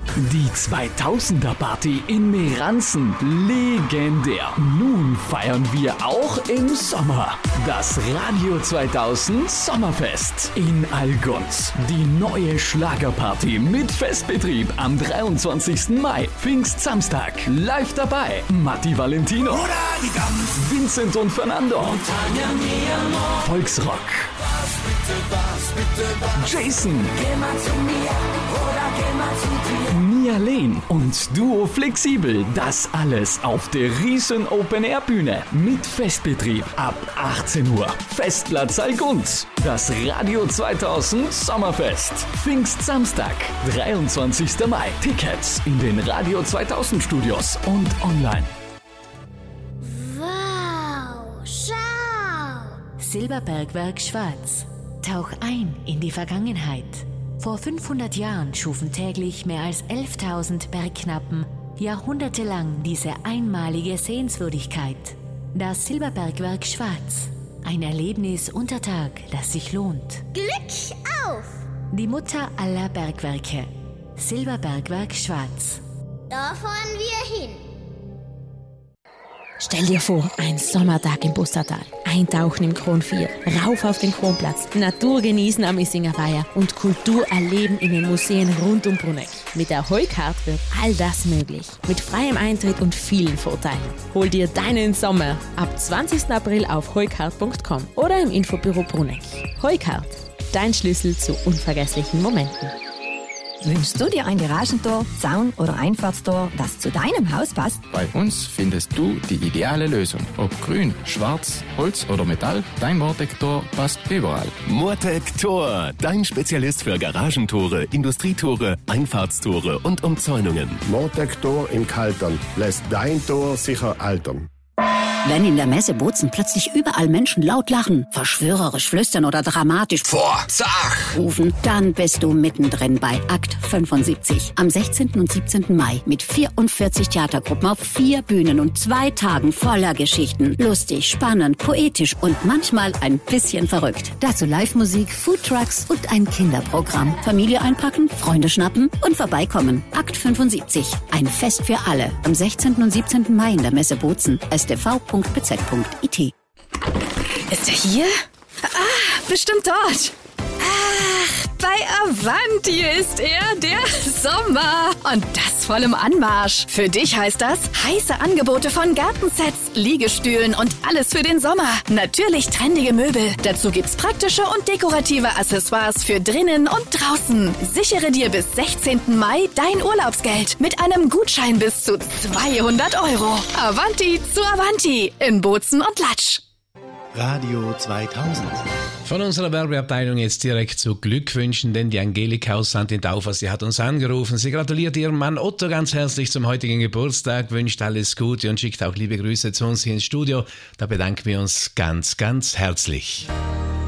Die 2000er Party in Meranzen. Legendär. Nun feiern wir auch im Sommer. Das Radio 2000 Sommerfest in Allgäu. Die neue Schlagerparty mit Festbetrieb am 23. Mai. Pfingstsamstag. Live dabei. Matti Valentino. Vincent und Fernando. Volksrock. Jason. Nia Lehn und Duo Flexibel. Das alles auf der riesen Open-Air-Bühne mit Festbetrieb ab 18 Uhr. Festplatz Allgund. Das Radio 2000 Sommerfest. Pfingstsamstag, 23. Mai. Tickets in den Radio 2000 Studios und online. Wow, schau! Silberbergwerk Schwarz. Tauch ein in die Vergangenheit. Vor 500 Jahren schufen täglich mehr als 11.000 Bergknappen jahrhundertelang diese einmalige Sehenswürdigkeit. Das Silberbergwerk Schwarz. Ein Erlebnis unter Tag, das sich lohnt. Glück auf! Die Mutter aller Bergwerke. Silberbergwerk Schwarz. Da fahren wir hin. Stell dir vor, ein Sommertag im Bustertal, Eintauchen im Kron 4, rauf auf den Kronplatz, Natur genießen am Issinger Weiher und Kultur erleben in den Museen rund um Bruneck. Mit der Heukart wird all das möglich. Mit freiem Eintritt und vielen Vorteilen. Hol dir deinen Sommer ab 20. April auf heukart.com oder im Infobüro Bruneck. Heukart, dein Schlüssel zu unvergesslichen Momenten. Wünschst du dir ein Garagentor, Zaun oder Einfahrtstor, das zu deinem Haus passt? Bei uns findest du die ideale Lösung. Ob grün, schwarz, Holz oder Metall, dein Mortec-Tor passt überall. Mortec-Tor, dein Spezialist für Garagentore, Industrietore, Einfahrtstore und Umzäunungen. Mortec-Tor in Kaltern lässt dein Tor sicher altern. Wenn in der Messe Bozen plötzlich überall Menschen laut lachen, verschwörerisch flüstern oder dramatisch rufen, dann bist du mittendrin bei Akt 75. Am 16. und 17. Mai mit 44 Theatergruppen auf 4 Bühnen und 2 Tagen voller Geschichten. Lustig, spannend, poetisch und manchmal ein bisschen verrückt. Dazu Live-Musik, Foodtrucks und ein Kinderprogramm. Familie einpacken, Freunde schnappen und vorbeikommen. Akt 75. Ein Fest für alle. Am 16. und 17. Mai in der Messe Bozen. stv.bz.it. Ist er hier? Ah, bestimmt dort. Ach, bei Avanti ist er, der Sommer. Und das voll im Anmarsch. Für dich heißt das heiße Angebote von Gartensets, Liegestühlen und alles für den Sommer. Natürlich trendige Möbel. Dazu gibt's praktische und dekorative Accessoires für drinnen und draußen. Sichere dir bis 16. Mai dein Urlaubsgeld mit einem Gutschein bis zu 200 €. Avanti zu Avanti in Bozen und Latsch. Radio 2000. Von unserer Werbeabteilung jetzt direkt zu Glückwünschen, denn die Angelika aus St. Taufer, sie hat uns angerufen. Sie gratuliert ihrem Mann Otto ganz herzlich zum heutigen Geburtstag, wünscht alles Gute und schickt auch liebe Grüße zu uns hier ins Studio. Da bedanken wir uns ganz, ganz herzlich.